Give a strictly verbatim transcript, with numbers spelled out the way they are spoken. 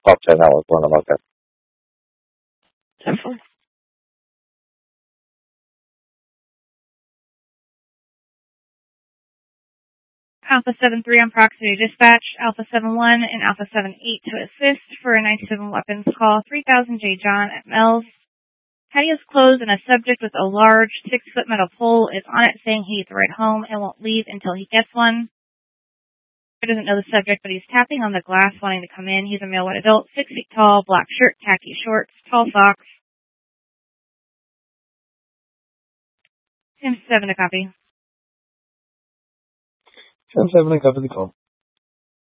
I'll ten that was one of them. ten four. Alpha seven three on proximity dispatch, Alpha seven one and Alpha seven eight to assist for a ninety-seven weapons call, three thousand J. John at Mel's. Patio is closed and a subject with a large six-foot metal pole is on it saying he needs a ride home and won't leave until he gets one. He doesn't know the subject, but he's tapping on the glass wanting to come in. He's a male white adult, six feet tall, black shirt, khaki shorts, tall socks. ten seven to copy. ten seven, I cover the call.